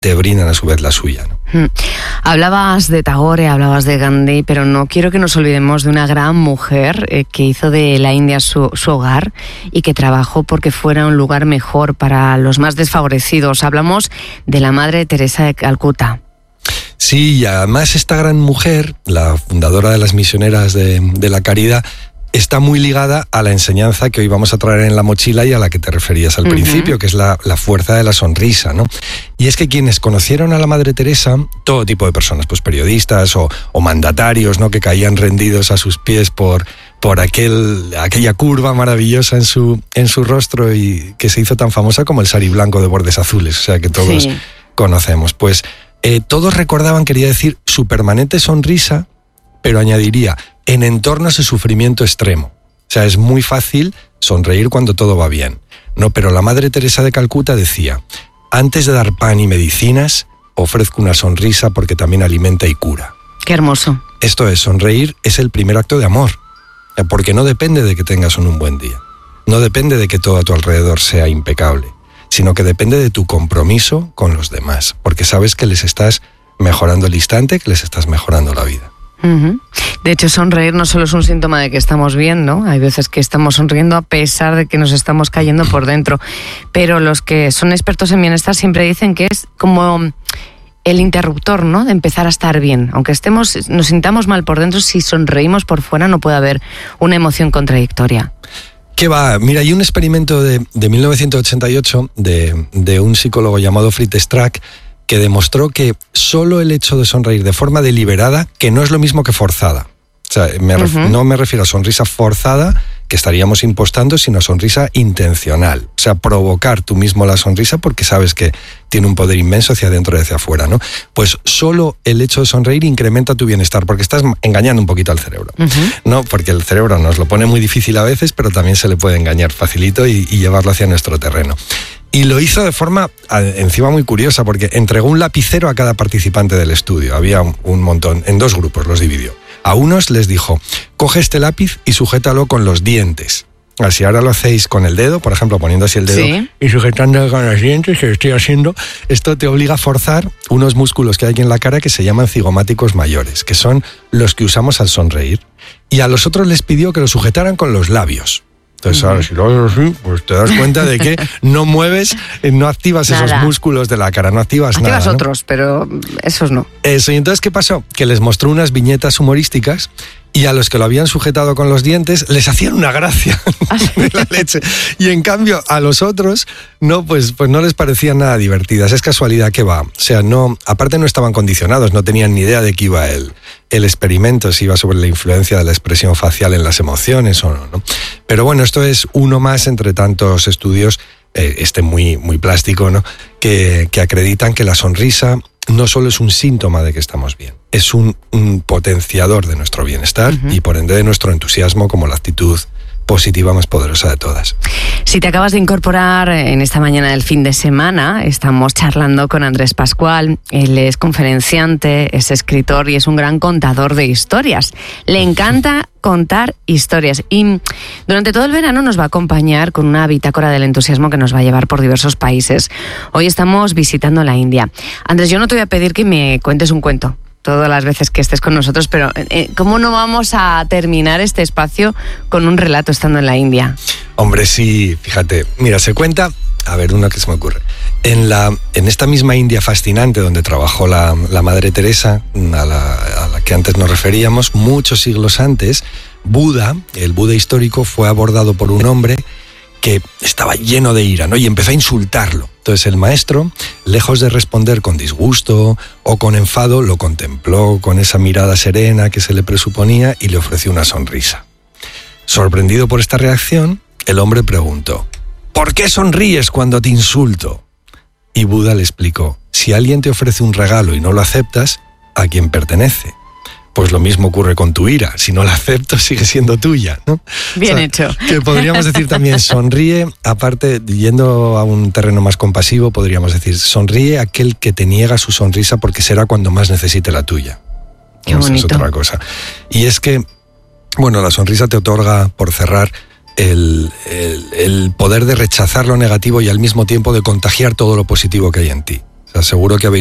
te brindan a su vez la suya, ¿no? Hablabas de Tagore, hablabas de Gandhi, pero no quiero que nos olvidemos de una gran mujer que hizo de la India su hogar y que trabajó porque fuera un lugar mejor para los más desfavorecidos. Hablamos de la Madre Teresa de Calcuta. Sí, y además esta gran mujer, la fundadora de las misioneras de la caridad, está muy ligada a la enseñanza que hoy vamos a traer en la mochila y a la que te referías al principio, que es la fuerza de la sonrisa, ¿no? Y es que quienes conocieron a la Madre Teresa, todo tipo de personas, pues periodistas o mandatarios, ¿no?, que caían rendidos a sus pies por aquella curva maravillosa en su rostro y que se hizo tan famosa como el sari blanco de bordes azules, o sea, que todos conocemos. Pues todos recordaban, quería decir, su permanente sonrisa, pero añadiría, en entornos de sufrimiento extremo. O sea, es muy fácil sonreír cuando todo va bien, ¿no? Pero la Madre Teresa de Calcuta decía, antes de dar pan y medicinas, ofrezco una sonrisa porque también alimenta y cura. Qué hermoso. Esto es, sonreír es el primer acto de amor, porque no depende de que tengas un buen día, no depende de que todo a tu alrededor sea impecable, sino que depende de tu compromiso con los demás, porque sabes que les estás mejorando el instante, que les estás mejorando la vida. De hecho, sonreír no solo es un síntoma de que estamos bien, ¿no? Hay veces que estamos sonriendo a pesar de que nos estamos cayendo por dentro. Pero los que son expertos en bienestar siempre dicen que es como el interruptor, ¿no?, de empezar a estar bien. Aunque nos sintamos mal por dentro, si sonreímos por fuera no puede haber una emoción contradictoria. ¿Qué va? Mira, hay un experimento de 1988 de un psicólogo llamado Fritz Strack que demostró que solo el hecho de sonreír de forma deliberada, que no es lo mismo que forzada. O sea, no me refiero a sonrisa forzada, que estaríamos impostando, sino a sonrisa intencional. O sea, provocar tú mismo la sonrisa porque sabes que tiene un poder inmenso hacia adentro y hacia afuera, ¿no? Pues solo el hecho de sonreír incrementa tu bienestar, porque estás engañando un poquito al cerebro, ¿no? Porque el cerebro nos lo pone muy difícil a veces, pero también se le puede engañar facilito y llevarlo hacia nuestro terreno. Y lo hizo de forma, encima, muy curiosa, porque entregó un lapicero a cada participante del estudio. Había un montón, en 2 grupos los dividió. A unos les dijo, coge este lápiz y sujétalo con los dientes. Si ahora lo hacéis con el dedo, por ejemplo, poniendo así el dedo y sujetando con los dientes, que estoy haciendo, esto te obliga a forzar unos músculos que hay aquí en la cara que se llaman cigomáticos mayores, que son los que usamos al sonreír. Y a los otros les pidió que lo sujetaran con los labios. Entonces, ahora, si lo haces así, pues te das cuenta de que no mueves, no activas esos músculos de la cara, no activas nada. Activas otros, pero esos no. Eso, y entonces, ¿qué pasó? Que les mostró unas viñetas humorísticas y a los que lo habían sujetado con los dientes les hacían una gracia de la leche. Y en cambio, a los otros, no, pues no les parecían nada divertidas. Es casualidad que va. O sea, no, aparte no estaban condicionados, no tenían ni idea de qué iba el experimento, si iba sobre la influencia de la expresión facial en las emociones o no, ¿no? Pero bueno, esto es uno más entre tantos estudios, muy, muy plástico, ¿no?, que acreditan que la sonrisa no solo es un síntoma de que estamos bien, es un potenciador de nuestro bienestar y por ende de nuestro entusiasmo como la actitud positiva más poderosa de todas. Si te acabas de incorporar en esta mañana del fin de semana, estamos charlando con Andrés Pascual. Él es conferenciante, es escritor y es un gran contador de historias. Le encanta contar historias y durante todo el verano nos va a acompañar con una bitácora del entusiasmo que nos va a llevar por diversos países. Hoy estamos visitando la India. Andrés, yo no te voy a pedir que me cuentes un cuento todas las veces que estés con nosotros, pero ¿cómo no vamos a terminar este espacio con un relato estando en la India? Hombre, sí, fíjate, mira, se cuenta, a ver, una que se me ocurre. En esta misma India fascinante donde trabajó la Madre Teresa, a la que antes nos referíamos, muchos siglos antes, el Buda histórico, fue abordado por un hombre que estaba lleno de ira, ¿no?, y empezó a insultarlo. Entonces el maestro, lejos de responder con disgusto o con enfado, lo contempló con esa mirada serena que se le presuponía y le ofreció una sonrisa. Sorprendido por esta reacción, el hombre preguntó, ¿por qué sonríes cuando te insulto? Y Buda le explicó, si alguien te ofrece un regalo y no lo aceptas, ¿a quién pertenece? Pues lo mismo ocurre con tu ira. Si no la acepto, sigue siendo tuya, ¿no? Bien hecho. Que podríamos decir también, sonríe, aparte, yendo a un terreno más compasivo, podríamos decir, sonríe aquel que te niega su sonrisa porque será cuando más necesite la tuya. Qué bonito. Esa es otra cosa. Y es que, bueno, la sonrisa te otorga, por cerrar, el poder de rechazar lo negativo y al mismo tiempo de contagiar todo lo positivo que hay en ti. O O sea, seguro que habéis